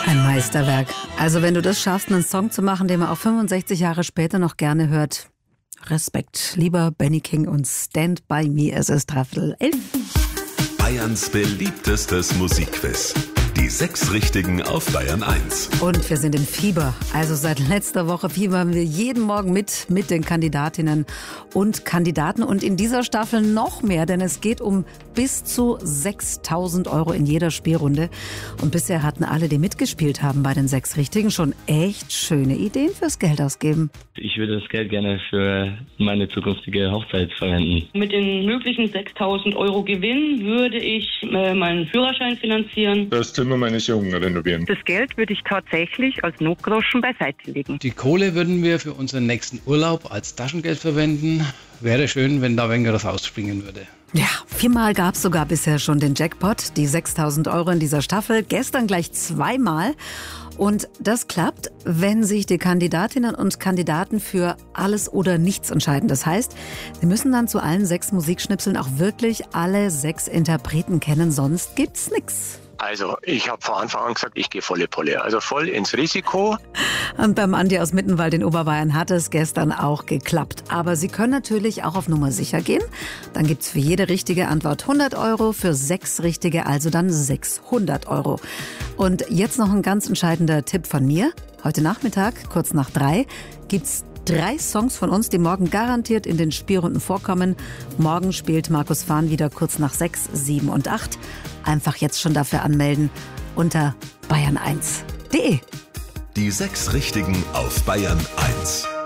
Ein Meisterwerk. Also wenn du das schaffst, einen Song zu machen, den man auch 65 Jahre später noch gerne hört. Respekt, lieber Benny King und Stand By Me. Es ist 11:03. Bayerns beliebtestes Musikquiz. Die 6 Richtigen auf Bayern 1. Und wir sind im Fieber. Also seit letzter Woche fiebern wir jeden Morgen mit den Kandidatinnen und Kandidaten. Und in dieser Staffel noch mehr, denn es geht um bis zu 6.000 Euro in jeder Spielrunde. Und bisher hatten alle, die mitgespielt haben bei den 6 Richtigen, schon echt schöne Ideen fürs Geld ausgeben. Ich würde das Geld gerne für meine zukünftige Hochzeit verwenden. Mit den möglichen 6.000 Euro Gewinn würde ich meinen Führerschein finanzieren. Das Zimmer meines Jungen renovieren. Das Geld würde ich tatsächlich als Notgroschen beiseite legen. Die Kohle würden wir für unseren nächsten Urlaub als Taschengeld verwenden. Wäre schön, wenn da weniger rausspringen würde. Ja, 4-mal gab es sogar bisher schon den Jackpot, die 6.000 Euro in dieser Staffel. Gestern gleich 2-mal. Und das klappt, wenn sich die Kandidatinnen und Kandidaten für alles oder nichts entscheiden. Das heißt, sie müssen dann zu allen 6 Musikschnipseln auch wirklich alle 6 Interpreten kennen, sonst gibt's nix. Also, ich habe von Anfang an gesagt, ich gehe volle Pulle, also voll ins Risiko. Und beim Andi aus Mittenwald in Oberbayern hat es gestern auch geklappt. Aber Sie können natürlich auch auf Nummer sicher gehen. Dann gibt's für jede richtige Antwort 100 Euro, für 6 richtige also dann 600 Euro. Und jetzt noch ein ganz entscheidender Tipp von mir. Heute Nachmittag, kurz nach 3, gibt's 3 Songs von uns, die morgen garantiert in den Spielrunden vorkommen. Morgen spielt Markus Fahn wieder kurz nach 6, 7 und 8. Einfach jetzt schon dafür anmelden unter bayern1.de. Die 6 Richtigen auf Bayern 1.